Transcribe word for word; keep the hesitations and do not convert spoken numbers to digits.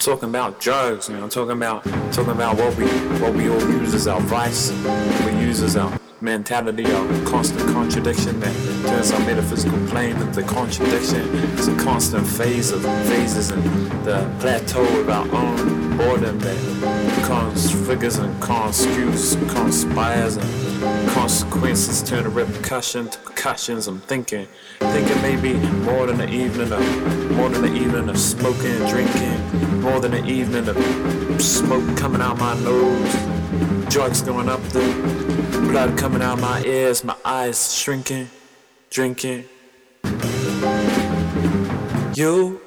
talking about drugs, you know, talking about talking about what we what we all use as our vice, what we use as our mentality, our constant contradiction that turns our metaphysical plane into contradiction. It's a constant phase of phases and the plateau of our own boredom that configures and conskews, conspires and consequences turn to repercussion to percussions. I'm thinking, thinking maybe more than an evening of more than an evening of smoking and drinking, more than an evening of smoke coming out my nose, drugs going up the blood coming out my ears, my eyes shrinking, drinking. You